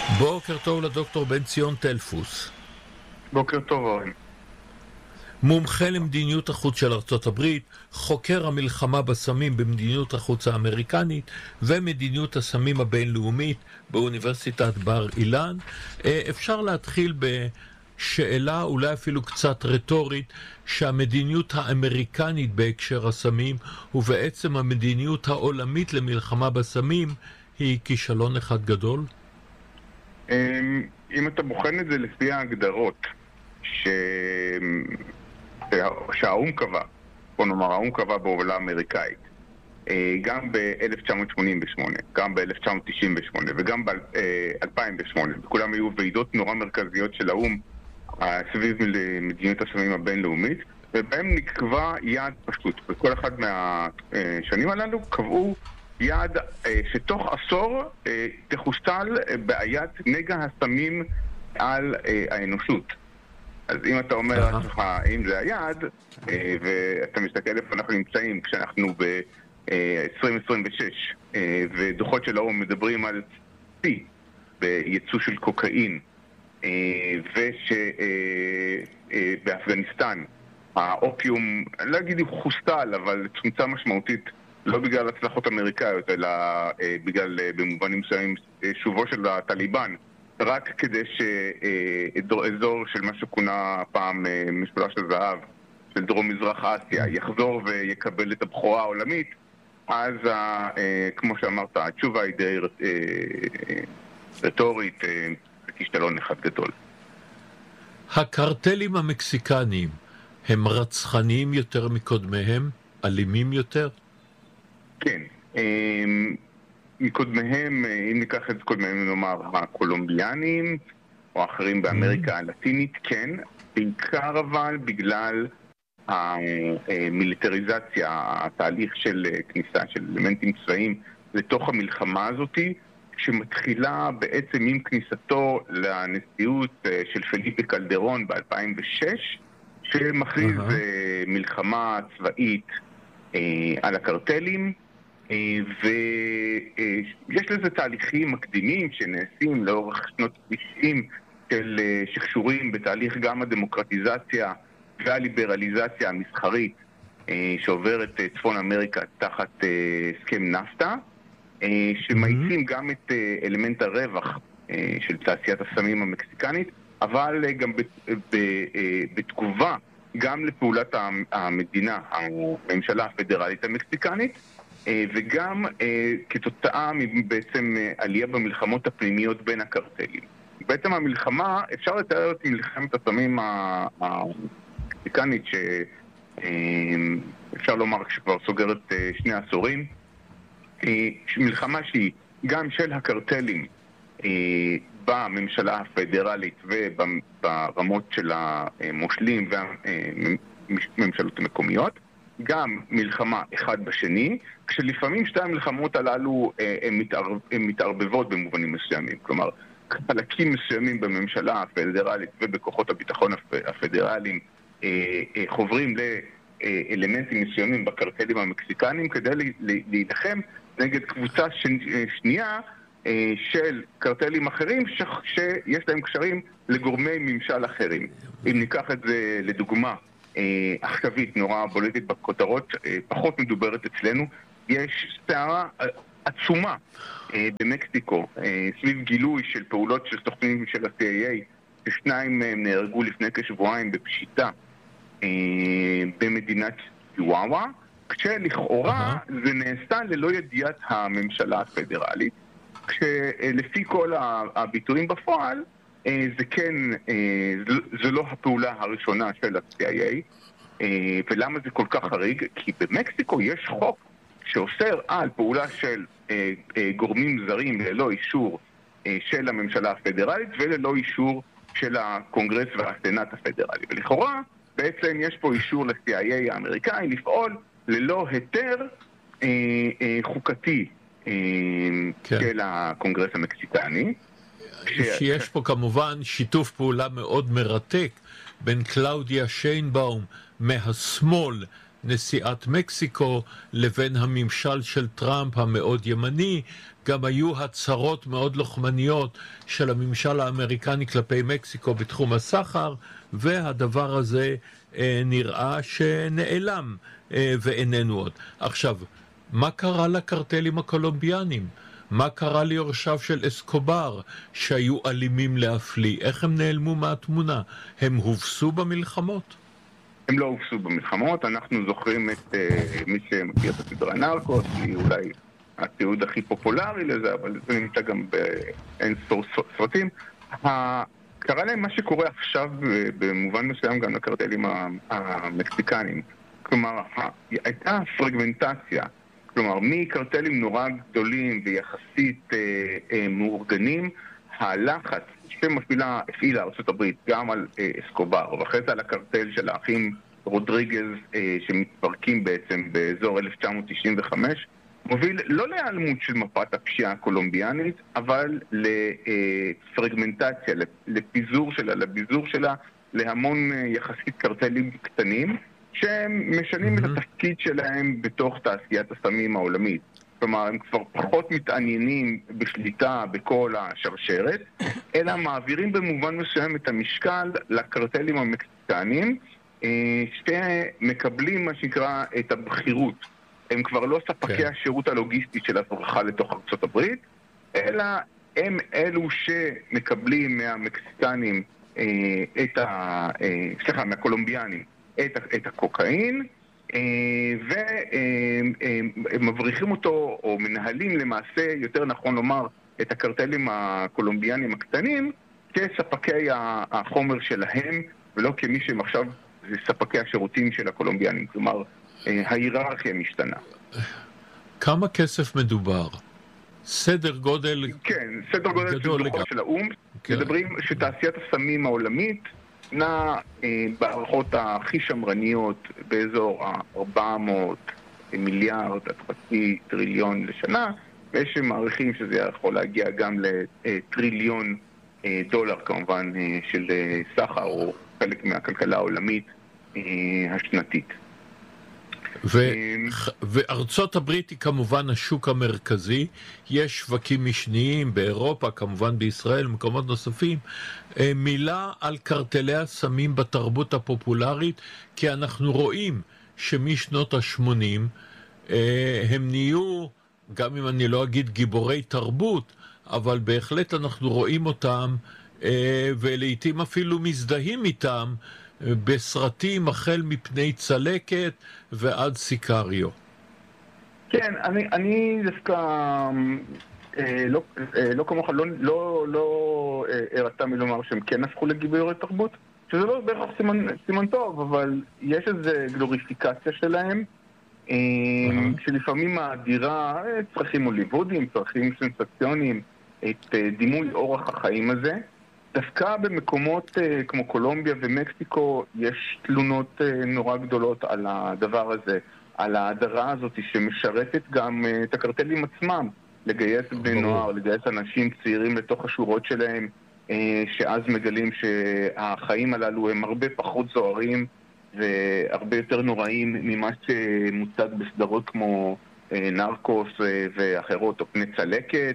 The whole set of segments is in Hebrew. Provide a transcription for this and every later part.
בוקר טוב לדוקטור בן ציון טלפוס. בוקר טוב אורן. מומחה למדיניות החוץ של ארצות הברית, חוקר המלחמה בסמים במדיניות החוץ האמריקנית ומדיניות הסמים הבינלאומית באוניברסיטת בר אילן. אפשר להתחיל בשאלה אולי אפילו קצת רטורית, שהמדיניות האמריקנית בהקשר הסמים ובעצם המדיניות העולמית למלחמה בסמים היא כישלון אחד גדול? אם אתה בוחן את זה לפי ההגדרות שהאום קבע, בוא נאמר, האום קבע בהובלה אמריקאית, גם ב-1988, גם ב-1998 וגם ב-2008, וכולם היו ועידות נורא מרכזיות של האום סביב מדיניות הסמים הבינלאומית, ובהם נקבע יעד פשוט. בכל אחד מהשנים הללו קבעו יעד שתוך עשור תחוסל בעיית נגע הסמים על האנושות. אז אם אתה אומר לעצמך, אם זה היעד, ואתה מסתכל איפה אנחנו נמצאים כשאנחנו ב-2026, ודוחות של האום מדברים על שיא בייצוא של קוקאין, ושבאפגניסטן האופיום, לא אגיד חוסל, אבל צומצם משמעותית, לא בגלל הצלחות אמריקאיות, אלא בגלל במובנים מסוימים שובו של הטליבן, רק כדי שאזור של מה שכונה פעם משולש הזהב של דרום מזרח אסיה יחזור ויקבל את הבכורה העולמית, אז כמו שאמרת, התשובה היא די רטורית, כישלון אחד גדול. הקרטלים המקסיקניים הם רצחניים יותר מקודמיהם? אלימים יותר? כן. מקודמיהם, אם ניקח את קודמיהם, נאמר, הקולומביאנים או אחרים באמריקה הלטינית, כן. בעיקר אבל בגלל המיליטריזציה, התהליך של כניסה של אלמנטים צבאיים לתוך המלחמה הזאת, שמתחילה בעצם עם כניסתו לנשיאות של פליפה קלדרון ב-2006, שמכריז מלחמה צבאית על הקרטלים, ויש לזה תהליכים מקדימים שנעשים לאורך שנות 90 שקשורים בתהליך גם הדמוקרטיזציה והליברליזציה המסחרית שעוברת צפון אמריקה תחת הסכם נפטה, שמאיצים גם את אלמנט הרווח של תעשיית הסמים המקסיקנית, אבל גם בתגובה גם לפעולת המדינה, הממשלה הפדרלית המקסיקנית, וגם כתוצאה מבעצם עלייה במלחמות הפנימיות בין הקרטלים. בעצם המלחמה, אפשר לתאר את מלחמת הסמים המקסיקנית, שאפשר לומר שכבר סוגרת 2 עשורים, מלחמה שהיא גם של הקרטלים בממשלה הפדרלית וברמות של המושלים והממשלות המקומיות, גם מלחמה אחד בשני, כשלפעמים 2 המלחמות הללו הן מתערבבות במובנים מסוימים. כלומר, חלקים מסוימים בממשלה הפדרלית ובכוחות הביטחון הפדרליים חוברים לאלמנטים מסוימים בקרטלים המקסיקניים כדי להילחם נגד קבוצה שנייה של קרטלים אחרים שיש להם קשרים לגורמי ממשל אחרים. אם ניקח את זה לדוגמה עכשווית, נורא בולטת בכותרות, פחות מדוברת אצלנו, יש סערה עצומה במקסיקו סביב גילוי של פעולות של סוכנים של ה-CIA, ששניים מהם נהרגו לפני כשבועיים בפשיטה במדינת צ'יוואווה, כשלכאורה זה נעשה ללא ידיעת הממשלה הפדרלית, כשלפי כל הביטויים בפועל זה כן, זה לא הפעולה הראשונה של ה-CIA. ולמה זה כל כך חריג? כי במקסיקו יש חוק שאוסר על פעולה של גורמים זרים ללא אישור של הממשלה הפדרלית וללא אישור של הקונגרס והסנאט הפדרלי. ולכאורה בעצם יש פה אישור ל-CIA האמריקאי לפעול ללא היתר חוקתי של הקונגרס המקסיקני. שיש פה כמובן שיתוף פעולה מאוד מרתק בין קלאודיה שיינבאום מהשמאל נשיאת מקסיקו לבין הממשל של טראמפ המאוד ימני. גם היו הצהרות מאוד לוחמניות של הממשל האמריקני כלפי מקסיקו בתחום הסחר, והדבר הזה נראה שנעלם ואיננו עוד. עכשיו, מה קרה לקרטלים הקולומביאנים? מה קרה ליורשיו של אסקובר שהיו אלימים להפליא? איך הם נעלמו מהתמונה? הם הובסו במלחמות? הם לא הובסו במלחמות. אנחנו זוכרים את מי שמכיר את הסדרה נרקוס, היא אולי התיעוד הכי פופולרי לזה, אבל זה נמצא גם באין ספור סרטים. קרה להם מה שקורה עכשיו במובן מסוים גם לקרטלים המקסיקנים. כלומר, הייתה פרגמנטציה. כלומר, מקרטלים נורא גדולים ויחסית מאורגנים, הלחץ שמפעילה ארצות הברית גם על אסקובר, ואחרי זה על הקרטל של האחים רודריגז שמתפרקים בעצם באזור 1995, מוביל לא להיעלמות של מפת הפשיעה הקולומביאנית, אבל לפרגמנטציה, לפיזור שלה, להמון יחסית קרטלים קטנים, שהם משנים את התפקיד שלהם בתוך תעשיית הסמים העולמית. כלומר, הם כבר פחות מתעניינים בשליטה בכל השרשרת, אלא מעבירים במובן מסוים את המשקל לקרטלים המקסיקנים, שמקבלים מה שנקרא את הבחירות. הם כבר לא ספקי השירות הלוגיסטי של הברחה לתוך ארצות הברית, אלא הם אלו שמקבלים מהמקסיקנים מהקולומביאנים את הקוקאין, ומבריחים אותו, או מנהלים למעשה, יותר נכון לומר, את הקרטלים הקולומביאנים הקטנים, כספקי החומר שלהם, ולא כמי שהם עכשיו זה ספקי השירותים של הקולומביאנים. כלומר, ההיררכיה משתנה. כמה כסף מדובר? סדר גודל... כן, סדר גודל של דוחות של האו"ם. מדברים שתעשיית הסמים העולמית נע בערכות הכי שמרניות באזור ה-400 מיליארד עד חצי טריליון לשנה, ויש שמעריכים שזה יכול להגיע גם לטריליון דולר כמובן של סחר או חלק מהכלכלה העולמית השנתית. וארצות הברית היא כמובן השוק המרכזי. יש שווקים משניים באירופה, כמובן בישראל, מקומות נוספים. מילה על קרטלי הסמים בתרבות הפופולרית, כי אנחנו רואים שמשנות ה-80 הם נהיו, גם אם אני לא אגיד גיבורי תרבות, אבל בהחלט אנחנו רואים אותם ולעיתים אפילו מזדהים איתם בסרטים החל מפני צלקת ועד סיקריו. כן, אני דווקא לא כמוך, לא הרתה מלומר שהם כן הפכו לגיבורי תרבות, שזה לא בהכרח סימן טוב, אבל יש איזו גלוריפיקציה שלהם, שלפעמים מאדירה צרכים הוליוודיים, צרכים סנסציוניים, את דימוי אורח החיים הזה. דווקא במקומות כמו קולומביה ומקסיקו יש תלונות נורא גדולות על הדבר הזה, על ההדרה הזאת שמשרתת גם את הקרטלים עצמם, לגייס בני נוער, לגייס אנשים צעירים לתוך השורות שלהם, שאז מגלים שהחיים הללו הם הרבה פחות זוהרים והרבה יותר נוראים ממה שמוצג בסדרות כמו נרקוס ואחרות או פני צלקת.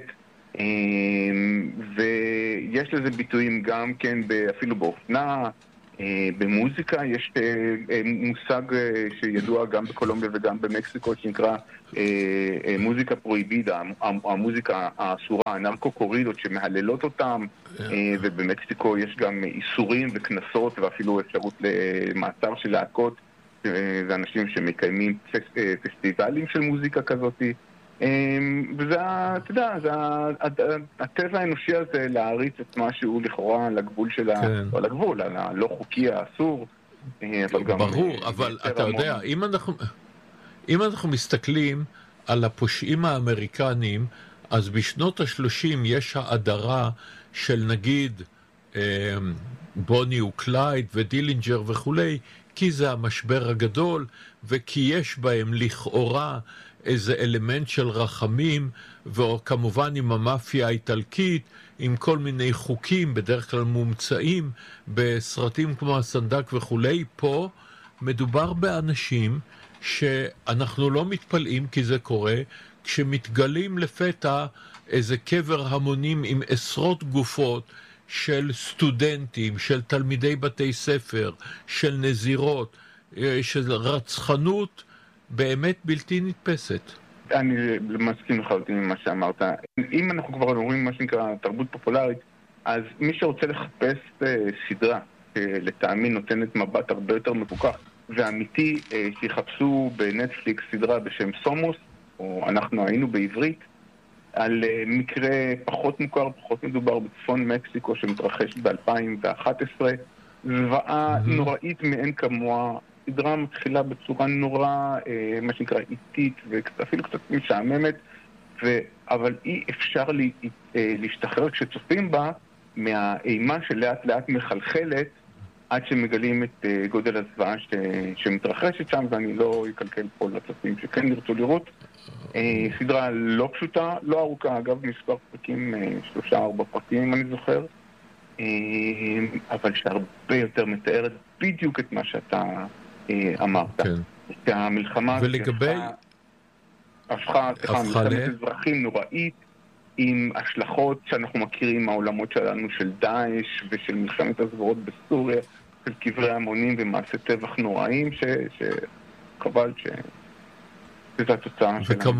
ויש לזה ביטויים גם כן אפילו באופנה, במוזיקה. יש מושג שידוע גם בקולומביה וגם במקסיקו שנקרא מוזיקה פרויבידה, המוזיקה האסורה, הנרקו-קורידות שמהללות אותם, ובמקסיקו יש גם איסורים וכנסות ואפילו אפשרות למעצר של להקות ואנשים שמקיימים פסטיבלים של מוזיקה כזאת. וזה, אתה יודע, זה הטבע האנושי הזה להעריץ את משהו לכאורה לגבול של או לגבול, הלא חוקי, האסור, אבל גם... ברור, אבל אתה יודע, אם אנחנו מסתכלים על הפושעים האמריקנים, אז בשנות ה-30 יש האדרה של נגיד בוני וקלייד ודילינג'ר וכולי, כי זה המשבר הגדול, וכי יש בהם לכאורה איזה אלמנט של רחמים, וכמובן עם המאפיה האיטלקית, עם כל מיני חוקים, בדרך כלל מומצאים, בסרטים כמו הסנדק וכולי. פה מדובר באנשים שאנחנו לא מתפלאים כי זה קורה, כשמתגלים לפתע איזה קבר המונים עם עשרות גופות של סטודנטים, של תלמידי בתי ספר, של נזירות, של רצחנות באמת בלתי נתפסת. אני מסכים לחלוטין עם מה שאמרת. אם אנחנו כבר אומרים מה שנקרא תרבות פופולרית, אז מי שרוצה לחפש סדרה, לטעמי נותנת מבט הרבה יותר מפוקח ואמיתי, שיחפשו בנטפליקס סדרה בשם סומוס, או אנחנו היינו בעברית, על מקרה פחות מוכר, פחות מדובר בצפון מקסיקו שמתרחש ב-2011, זוועה נוראית מאין כמוה. סדרה מתחילה בצורה נורא, מה שנקרא איטית ואפילו קצת משעממת, אבל אי אפשר להשתחרר כשצופים בה מהאימה שלאט לאט מחלחלת עד שמגלים את גודל הזוועה שמתרחשת שם, ואני לא אקלקל פה לצופים שכן ירצו לראות. סדרה לא פשוטה, לא ארוכה, אגב מספר פרקים, 3-4 פרקים אם אני זוכר, אבל שהרבה יותר מתארת בדיוק את מה שאתה אמרת. שהמלחמה הפכה מלחמת אזרחים נוראית, עם השלכות שאנחנו מכירים מהעולמות שלנו של דאעש ושל מלחמת הזוועות בסוריה, של קברי המונים ומעשי טבח נוראים, שחבל שזו התוצאה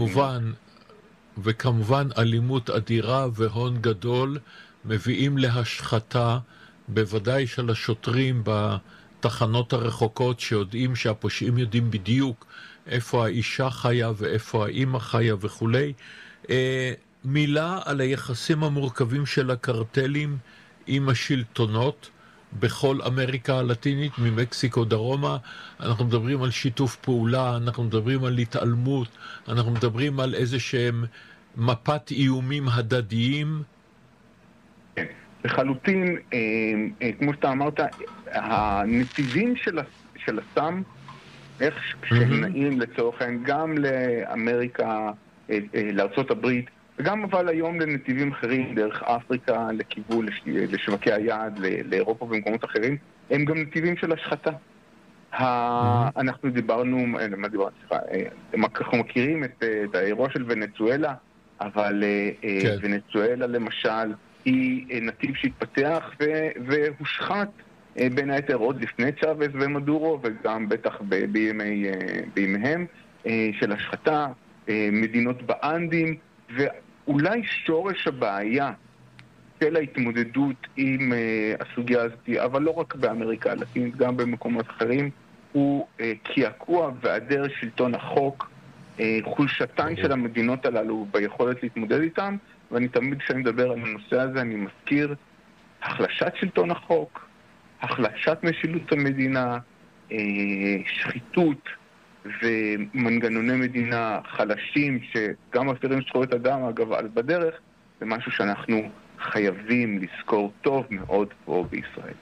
וכמובן אלימות אדירה והון גדול מביאים להשחתה, בוודאי של השוטרים בתחנות הרחוקות, שיודעים שהפושעים יודעים בדיוק איפה האישה חיה ואיפה האמא חיה וכולי. מילה על היחסים המורכבים של הקרטלים עם השלטונות בכל אמריקה הלטינית, ממקסיקו דרומה. אנחנו מדברים על שיתוף פעולה, אנחנו מדברים על התעלמות, אנחנו מדברים על איזשהם מפת איומים הדדיים. כן, לחלוטין, כמו שאתה אמרת, הנתיבים של הסם, איך שהם נעים לצורך העניין, גם לאמריקה, לארצות הברית, וגם אבל היום לנתיבים אחרים, דרך אפריקה, לכיוון, לשווקי היעד, לאירופה ומקומות אחרים, הם גם נתיבים של השחתה. אנחנו דיברנו, אנחנו מכירים את האירוע של ונצואלה, אבל ונצואלה למשל היא נתיב שהתפתח והושחת בין היתר עוד לפני צ'אבס ומדורו, וגם בטח בימיהם של השחתה, מדינות באנדים, ואולי שורש הבעיה של ההתמודדות עם הסוגיה הזאת, אבל לא רק באמריקה הלטינית, גם במקומות אחרים, הוא קעקוע והיעדר שלטון החוק, חולשתן של המדינות הללו ביכולת להתמודד איתם, ואני תמיד כשאני מדבר על הנושא הזה אני מזכיר החלשת שלטון החוק, החלשת משילות המדינה, שחיתות ומנגנוני מדינה חלשים שגם מפרים זכויות אדם אגב על בדרך, זה משהו שאנחנו חייבים לזכור טוב מאוד פה בישראל.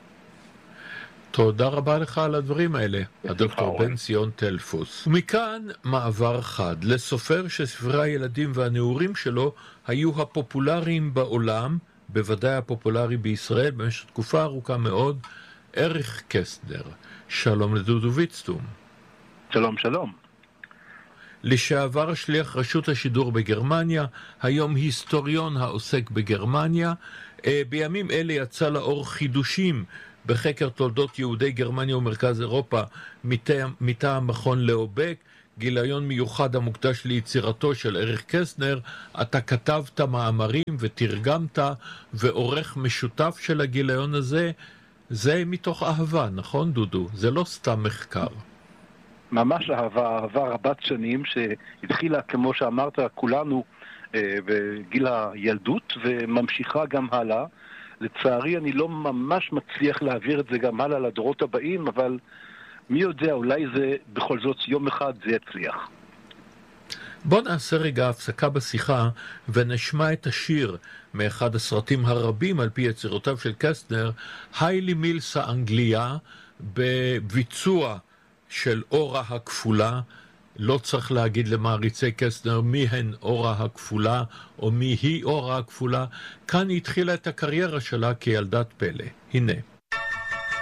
תודה רבה לך על הדברים האלה, הדוקטור בן ציון טלפוס. ומכאן מעבר חד לסופר שספרי הילדים והנעורים שלו היו הפופולריים בעולם, בוודאי הפופולרי בישראל במשך תקופה ארוכה מאוד, אריך קסטנר. שלום לדודו ויצטום. שלום, שלום. לשעבר שליח רשות השידור בגרמניה, היום היסטוריון העוסק בגרמניה. בימים אלה יצא לאור חידושים בחקר תולדות יהודי גרמניה ומרכז אירופה מטעם מכון לאובק, גיליון מיוחד המוקדש ליצירתו של אריך קסטנר. אתה כתבת מאמרים ותרגמת ועורך משותף של הגיליון הזה. זה מתוך אהבה, נכון דודו? זה לא סתם מחקר. ממש אהבה רבת שנים שהתחילה, כמו שאמרת, כולנו בגיל הילדות וממשיכה גם הלאה. לצערי אני לא ממש מצליח להעביר את זה גם הלאה לדורות הבאים, אבל מי יודע, אולי זה בכל זאת יום אחד זה יצליח. בוא נעשה רגע הפסקה בשיחה ונשמע את השיר מאחד הסרטים הרבים על פי יצירותיו של קסטנר, היילי מילס האנגליה, בביצוע של אורה הכפולה. לא צריך להגיד למעריצי קסטנר מי הן אורה הכפולה או מי היא אורה הכפולה. כאן היא התחילה את הקריירה שלה כילדת פלא. הנה.